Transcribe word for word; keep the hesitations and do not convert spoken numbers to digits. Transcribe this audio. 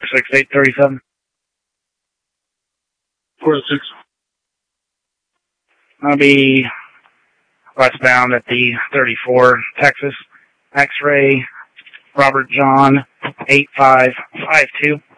six eight three seven. four oh six. I'll be westbound at the thirty-four Texas. X-ray Robert John eight five five two.